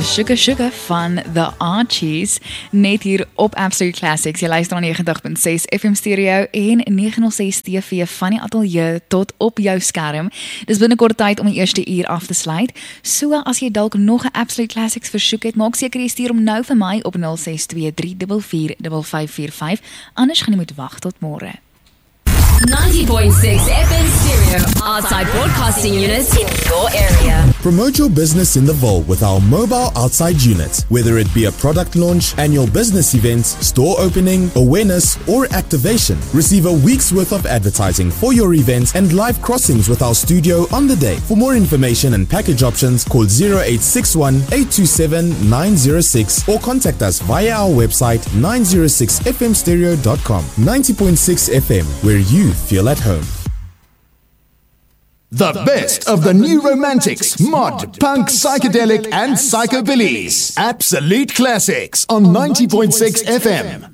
Sugar Sugar van The Archies, net hier op Absolute Classics. Jy luister aan 90.6 FM Stereo en 906 TV van die ateljee tot op jou skerm. Dis binnekort tyd om die eerste uur af te sluit. So as jy dalk nog 'n Absolute Classics versoek het, maak seker jy stuur hom nou vir my op 0623445545. Anders gaan jy moet wag tot môre. 90.6 FM Stereo, outside broadcasting units in your area. Promote your business in the Vault with our mobile outside unit. Whether it be a product launch, annual business event, store opening, awareness, or activation, receive a week's worth of advertising for your event and live crossings with our studio on the day. For more information and package options, call 0861 827 906 or contact us via our website 906fmstereo.com. 90.6 FM, where you feel at home. The best of the new romantics, mod, punk, psychedelic, and psychobillies. Absolute Classics on 90.6 FM.